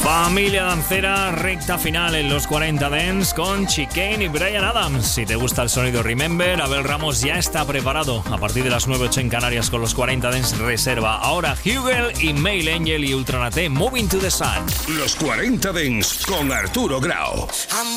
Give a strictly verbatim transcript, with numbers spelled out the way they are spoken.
Familia dancera, recta final en los cuarenta Dance con Chicane y Bryan Adams. Si te gusta el sonido Remember, Abel Ramos ya está preparado. A partir de las nueve ocho en Canarias con los cuarenta Dance reserva. Ahora Hugel y Male Angel y Ultranate, Moving to the Sun. Los cuarenta Dance con Arturo Grau.